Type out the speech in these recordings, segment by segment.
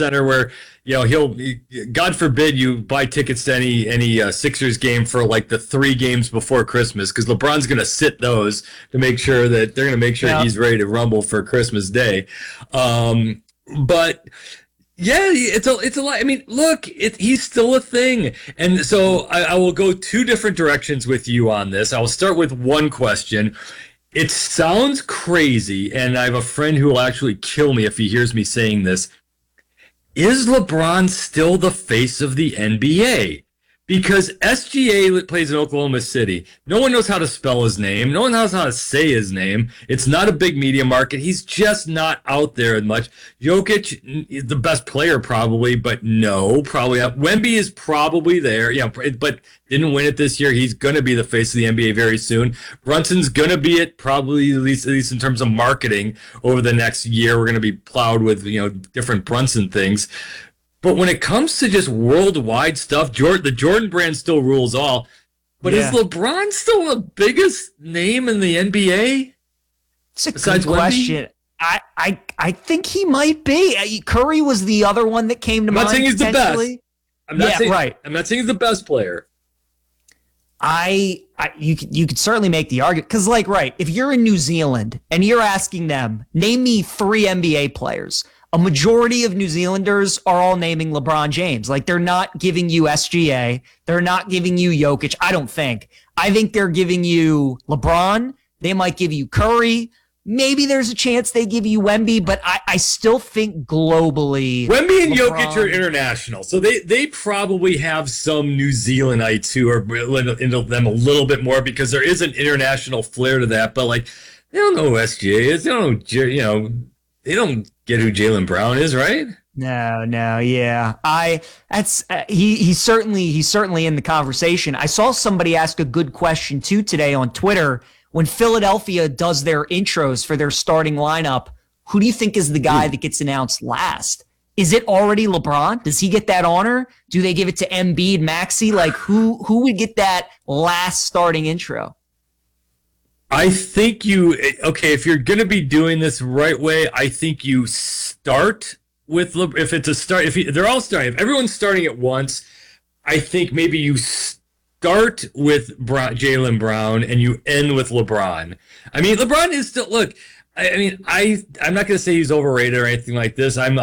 center where, he'll, God forbid you buy tickets to any Sixers game for like the 3 games before Christmas, because LeBron's going to sit those to make sure that they're going to make sure he's ready to rumble for Christmas Day. But yeah, it's a lot. I mean, look, he's still a thing. And so I will go 2 different directions with you on this. I will start with one question. It sounds crazy, and I have a friend who will actually kill me if he hears me saying this. Is LeBron still the face of the NBA? Because SGA plays in Oklahoma City. No one knows how to spell his name. No one knows how to say his name. It's not a big media market. He's just not out there as much. Jokic is the best player probably, but no, probably not. Wemby is probably there, but didn't win it this year. He's going to be the face of the NBA very soon. Brunson's going to be it probably, at least in terms of marketing over the next year. We're going to be plowed with, different Brunson things. But when it comes to just worldwide stuff, the Jordan brand still rules all. But is LeBron still the biggest name in the NBA? It's a good question. I think he might be. Curry was the other one that came to mind. I'm not saying he's the best. I'm not saying he's the best player. You could certainly make the argument, because if you're in New Zealand and you're asking them, name me 3 NBA players, a majority of New Zealanders are all naming LeBron James. They're not giving you SGA. They're not giving you Jokic, I don't think. I think they're giving you LeBron. They might give you Curry. Maybe there's a chance they give you Wemby, but I still think globally Wemby and LeBron, Jokic are international, so they probably have some New Zealandites who are into them a little bit more, because there is an international flair to that. But they don't know who SGA is. They don't know, they don't get who Jaylen Brown is, right? No, yeah. He's certainly in the conversation. I saw somebody ask a good question too today on Twitter. When Philadelphia does their intros for their starting lineup, who do you think is the guy that gets announced last? Is it already LeBron? Does he get that honor? Do they give it to Embiid, Maxey? Who would get that last starting intro? I think if you're going to be doing this right way, I think you start with, if it's a start, they're all starting, if everyone's starting at once, I think maybe you start with Jaylen Brown and you end with LeBron. I mean, LeBron is still, look, I'm not going to say he's overrated or anything like this. I'm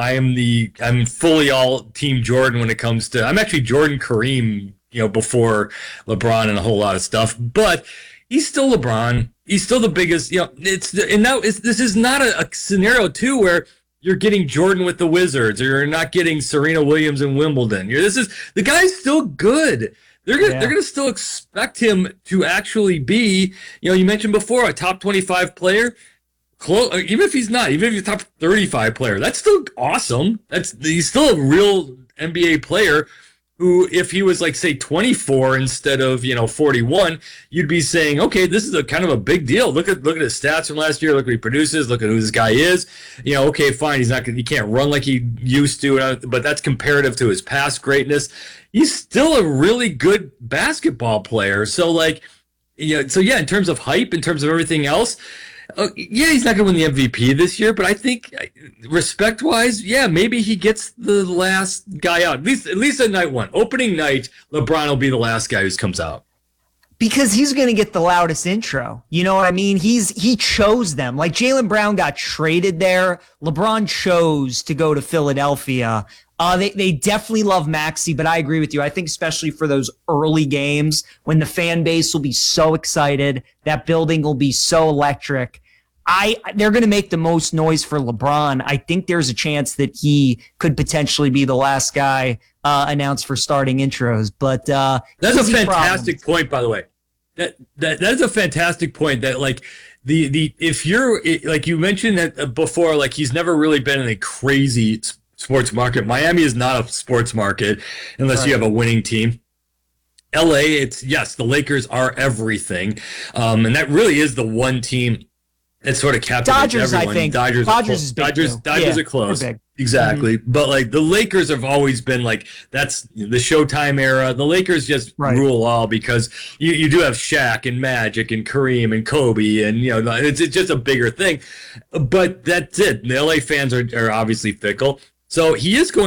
fully all team Jordan when it comes to, I'm actually Jordan Kareem, before LeBron and a whole lot of stuff, but he's still LeBron. He's still the biggest, this is not a scenario too where you're getting Jordan with the Wizards or you're not getting Serena Williams in Wimbledon. The guy's still good. They're gonna still expect him to actually be, you mentioned before, a top 25 player. Even if he's not, even if he's a top 35 player, that's still awesome. He's still a real NBA player who, if he was say 24 instead of 41, you'd be saying, okay, this is a kind of a big deal. Look at his stats from last year. Look what he produces. Look at who this guy is. Okay, fine. He can't run like he used to, but that's comparative to his past greatness. He's still a really good basketball player. So in terms of hype, in terms of everything else, he's not going to win the MVP this year, but I think respect-wise, maybe he gets the last guy out. At least at night 1. Opening night, LeBron will be the last guy who comes out. Because he's going to get the loudest intro. You know what I mean? He chose them. Jaylen Brown got traded there. LeBron chose to go to Philadelphia. They definitely love Maxey, but I agree with you. I think especially for those early games when the fan base will be so excited, that building will be so electric. They're going to make the most noise for LeBron. I think there's a chance that he could potentially be the last guy announced for starting intros. But that's a fantastic point, by the way. That is a fantastic point. That if you're you mentioned that before, he's never really been in a crazy sports market. Miami is not a sports market unless you have a winning team. LA, the Lakers are everything. And that really is the one team that sort of captivates everyone. I think. Dodgers are close. Exactly. Mm-hmm. But the Lakers have always been that's the Showtime era. The Lakers just rule all because you do have Shaq and Magic and Kareem and Kobe and it's just a bigger thing. But that's it. The LA fans are obviously fickle. So he is going